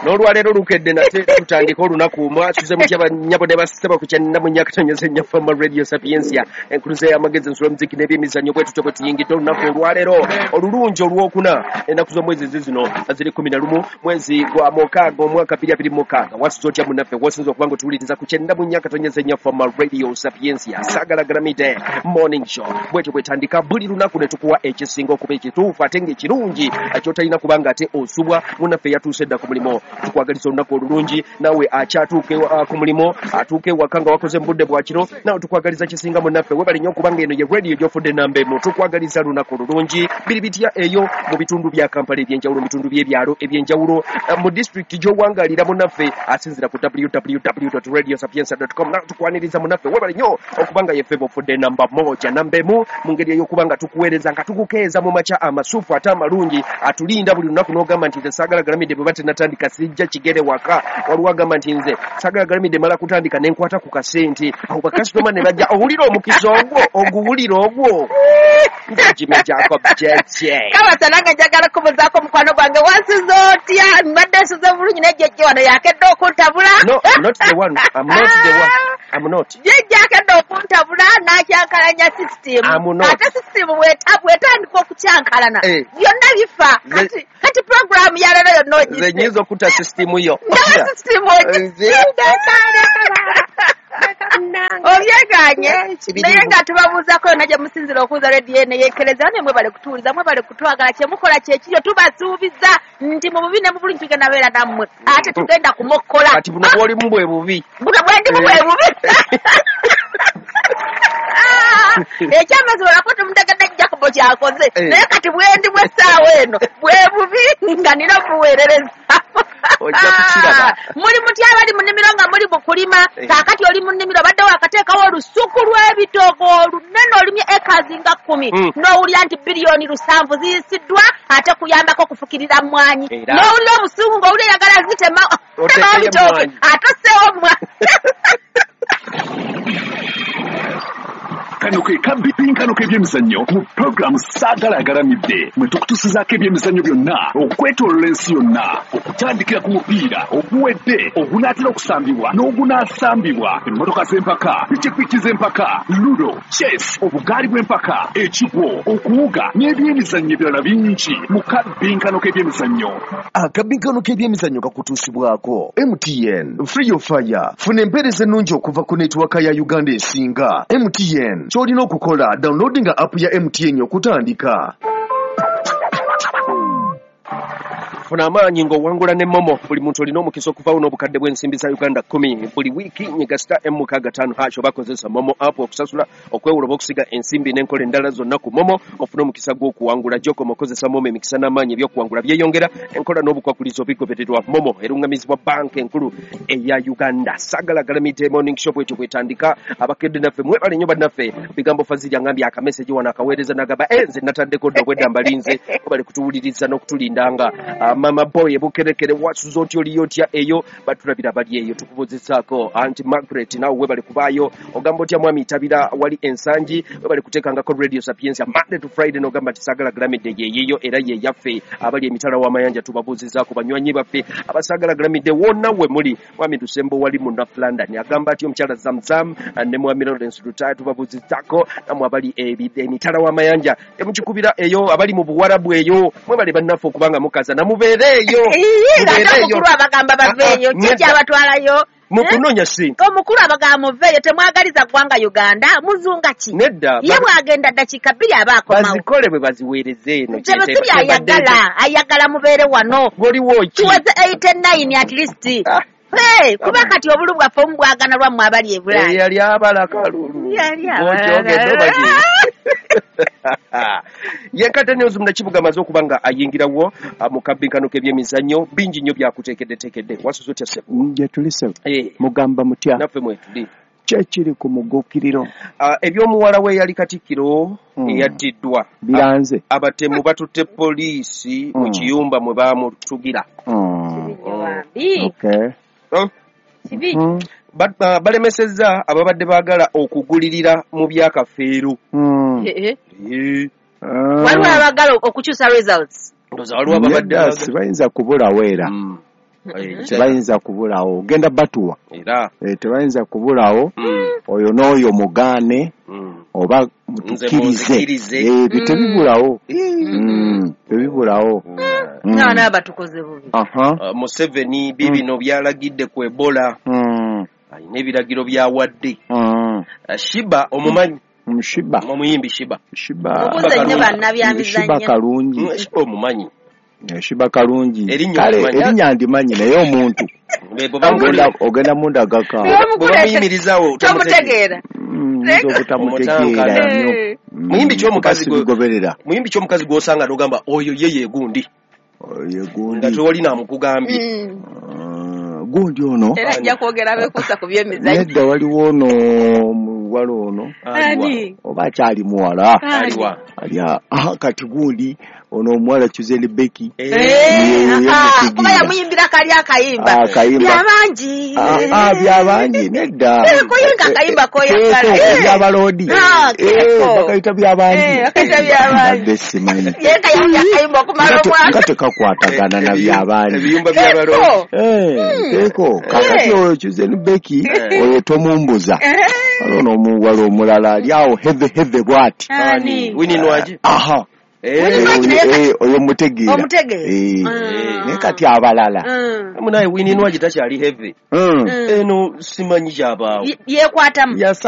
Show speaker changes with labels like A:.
A: n'olwaleero lukedde nate tutandika olunaku mwasuze mutya banyabode basaba ku kyanna mu nyakatonyeza ennyafama radio sapiensia enkuluze y'amagezi ensula muziki n'ebyemizannyo bwe tutyo bwe tuyingidde olunaku olwaleero olulungi olwokuna ennaku z'omwezi zino ziri 11 mwezi gwa mukaaga omwaka 2026 wasuze otya munaffe wosinza okuba nga otuwuliriza ku kyanna mu nyakatonyeza ennyafama radio sapiensia sagalagalamide morning show bwetyo bwetandika buli lunaku ne tukuwa ekisinga okuba ekituufu ate ng'ekirungi kyotalina kubanga ate osubwa munaffe yatuuse dda ku mulimu tukwagaliza olunaku olulungi nawe akyatuuke ku mulimu atuuke ewaka nga wakoze mu budde bwa kiro nawe tukwagaliza kisinga munaffe webali nnyo okubanga eno ye radio gy'ofudde namba emu tukwagaliza lunaku olulungi biri bitya eyo mu bitundu bya kampala ebyenjawulo mu bitundu by'ebyalo ebyenjawulo mu disitulikiti gy'owangaalira munaffe asinzira ku www.radiosapiensa.com nawe tukwaniriza munaffe webali nnyo okubanga yeffe bofudde namba moja namba emu mu ngeri ey'okubanga tukuweereza nga tukukeeza mu makya amasuufu ate amalungi atulinda buli lunaku n'ogamba nti nze sagalagalamidde bwe batenatandika sijja kigere waka waliwo agamba nti nze sagalagalamidde mala kutandika nenkwata ku kasente awo bakasitoma ne bajja owulira omukisa ogwo oguwulira ogwo njagime gyako jeje
B: kabasananga njagala kubuzaako mukwano gwange wansiza otya mbadde nsize bulungi nejjejje wano yakedde okuntabula
A: no not the one I'm not
B: jejje akedde okuntabula n'akyankalanya system ate system bwetandika okukyankalana byonna bifa kati program yalero yonna ogise
A: nze nyiza okutta system yo
B: system ogise obyeganye naye nga tubabuuzako yonna gye musinzira okuuza rediyo ene yeekereza ne mwebale kutuuliza mwebale kutwagala kyemukola kyekiryo tubasuubiza nti mu bubi ne mu bulungi tugenda beera nammwe ate tugenda kumukkola
A: kati buno bwolimu bwe bubi
B: buno bwendimu bwe bubi ekyamazima lako tumutegedde Jacobo kyakoze naye kati bwendi bw'essaawa eno bwe bubi nga nina obuweerereza
A: ojja kukiraba
B: muli mutya abali mu nnimiro nga muli mu kulima kaakati oli mu nnimiro badde wakateekawo olusuku lw'ebitoogo olunene olumye ekazi nga 10 n'owulira nti biliyoni 7 ziyisiddwa ate kuyambako okufukirira mmwanyi n'owulira obusungu ng'owulira yagala zitemawo bitooke ate osseewo mmwanyi
C: kano ke kabipinkano k'ebyemizannyo mu programu sagalagalamidde mwe tukutusizaako ebyemizannyo byonna okwetoolola ensi yonna okutandikira ku mupiira oguwedde ogunaatera okusambibwa n'ogunaasambibwa emmotoka z'empaka pikipiki z'empaka ludo chess obugaali bw'empaka ekigwo okuwuga n'ebyemizannyo ebirala bingi mu kabinkano k'ebyemizannyo
D: akabinkano k'ebyemizannyo kakutuusibwako MTN free of fire funa empeereza ennungi okuva ku netiwaka ya Uganda esinga MTN ky'olina okukola downloadinga app ya MTN okutandika
A: funa amaanyi ng'owangula ne momo buli muntu olina omukisa okuvaawo n'obukadde bw'ensimbi za Uganda 10 buli wiiki nyiga star M65 bakozesa momo app okusasula okwewula oba okusiga ensimbi n'enkola endala zonna ku momo ofuna omukisa gw'okuwangula gy'okoma okozesa momo emikisa n'amaanyi eby'okuwangula byeyongera enkola n'obukwakulizo bigobererwa momo erungamizibwa banka enkulu eya Uganda sagalagalamidde morning shop ekyo bwetandika abakedde naffe mwebale nnyo bannaffe bigambo faziri angambye akameseji wano akaweereza n'agamba nze nataddeko dda obwedda mbalinze bali kutuwuliriza n'okutulindanga mama boy bukerekere wasuzo otyo liyo tya eyo batulabira bali eyo tukubuzisaako Auntie Margaret nawe webale kubaayo ogamba otya mwami tabira wali ensangi webale kutekangako radio sapiensia Monday to Friday n'ogamba tisagalagalamidde yeyeyo era ye yaffe abali emitala w'amayanja tubabuzizaako banywanyi baffe abasagalagalamidde wonna we muli mwami Dusembo wali mu North London agamba atyo omukyala Zamzam ne mwami Lawrence Rutaya tubabuzizaako namwe abali emitala w'amayanja emukikubira eyo abali mu Buwarabu eyo mwebale bannaffe okubanga mukaza namubeereyo
B: mukulu abagamba baveeyo kiki abatwalayo
A: mukunoonya singa
B: omukulu abagamba muveeyo temwagaliza ggwanga Uganda muzunga ki
A: nedda
B: ye bwagenda dakiika 2 abaakomawo
A: bazikole bwe baziweereze eno
B: kyebasiri ayagala mubeere wano
A: waliwo ki
B: kiweze 89 at least kuba kati obulu bwaffe omubwagana lwammwe abali ebulayi
A: yali abala kalulu yenkata news munakibuga amaze okuba nga ayingirawo mu kabinkano k'ebyemizannyo bingi nnyo byakuteekeddeteekedde wasuzo tyase
E: gye tulise mugamba mutya
A: naffe mwetuli
E: kyekiri ku muguukiriro
A: eby'omuwala we yali katikkiro eyaddiddwa
E: biranze
A: abatemu batutte poliisi mu kiyumba mwe baamutugira balemesezza ababadde baagala okugulirira mu byakafeero
B: waliwo abagala okukyusa results
E: bayinza kubula weera tebayinza kubulawo genda batuwa
A: era
E: tebayinza kubulawo oyo n'oyo mugaane oba mutukirize tebibulawo tebibulawo
B: n'abaana batukoze bubi
A: Museveni bibino byalagidde ku Ebola ayina ebiragiro byawadde Shiba omumanyi
E: Shiba
A: omuyimbi Shiba
E: kalungi
A: Shiba omumanyi
E: Shiba kalungi kale erinnya ndimanyi naye omuntu ogenda munda gaka
A: bwamuyimirizawo
B: tomutegeera
E: obutamutegeera nnyo
A: muyimbi ky'omukazi
E: bigoberera
A: muyimbi ky'omukazi gw'osanga n'ogamba oyo ye gundi nga tewali namukugambye
E: gundi ono
B: era ajja kwogera beekuusa ku by'emizannyo
E: nedda waliwo ono muwala ono oba akyali muwala kati gundi ono omuwala Kizeni Beki
B: kuba yamuyimbira kali akayimba byabangi
E: byabangi nedda
B: kuyinga akayimba koyagala
E: ebyabaloodi bakayita byabangi nadde simanyi
B: yenga yawulya akayimba okumala omwaka
E: nga tekakwatagana na byabangi
A: ebiyumba by'abaloodi
E: teeko kakati oyo Kizeni Beki oyo tomumbuza ono omuwala omulala ali awo heve bwati
A: Wininwaji
E: oyo mutegeera naye kati abalala
A: munaye Wininwaji takyali heve eno simanyi kyabaawo
B: yekwatamu